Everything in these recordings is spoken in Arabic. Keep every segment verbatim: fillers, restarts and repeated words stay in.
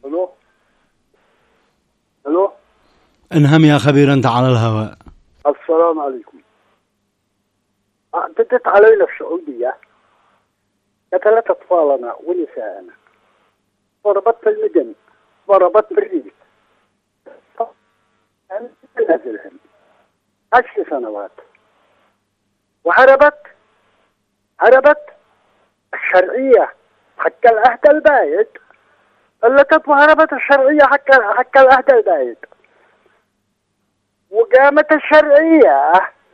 الو الو انهم يا خبير، انت على الهواء. السلام عليكم. اعتدت علينا السعودية قتلت اطفالنا ونساءنا، ضربت في المدن، ضربت في الريف، نزلهم عشر سنوات، وهربت هربت الشرعية حق العهد البايد، فلتت وهربت الشرعية حق حق العهد البايد، وقامت الشرعية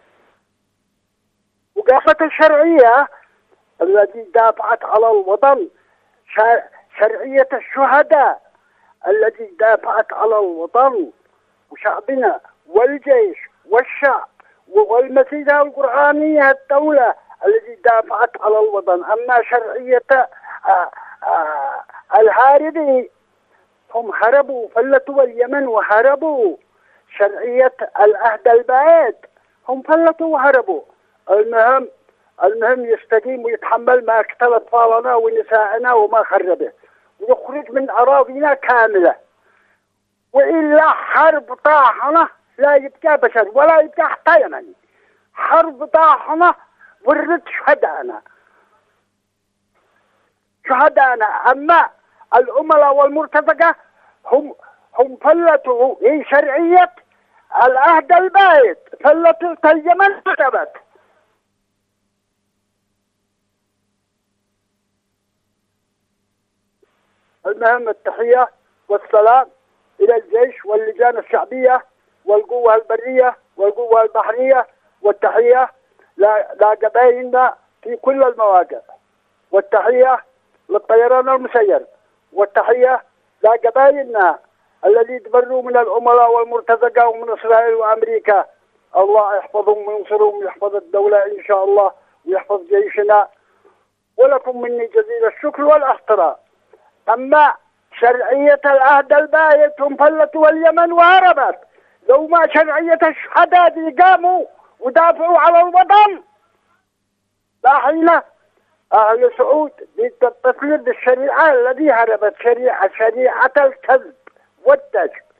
وقامت الشرعية التي دافعت على الوطن، شرعية الشهداء التي دافعت على الوطن وشعبنا والجيش والشعب والمسيرة القرآنية الدولة التي دافعت على الوطن. أما شرعية الهاربين هم هربوا، فلتوا اليمن وهربوا. شرعية العهد البعيد هم فلتوا وهربوا. المهم المهم يستقيم ويتحمل ما قتل أطفالنا ونسائنا وما خربه، ويخرج من أراضينا كاملة، وإلا حرب طاحنة لا يبقى بشر ولا يبقى حتى يمني. حرب طاحنة ورد شهدانا شهدانا أما العملاء والمرتزقة هم هم فلتوا هي شرعية العهد البايد، فلتوا اليمن كتبت. المهم التحية والسلام إلى الجيش واللجان الشعبية والقوة البرية والقوة البحرية، والتحية لقبائلنا في كل المواقع، والتحية للطيران المسير، والتحية لقبائلنا الذي تبروا من العملاء والمرتزقة ومن إسرائيل وأمريكا. الله يحفظهم وينصرهم ويحفظ الدولة إن شاء الله ويحفظ جيشنا، ولكم مني جزيل الشكر والاحترام. أما شرعية العهد البايد هم فلتوا اليمن وهربت. لو ما شرعية الشهداء دي قاموا ودافعوا على الوطن لحين أهل سعود بتطلب الشريعة الذي هربت، شريعة شريعة الكذب والتجب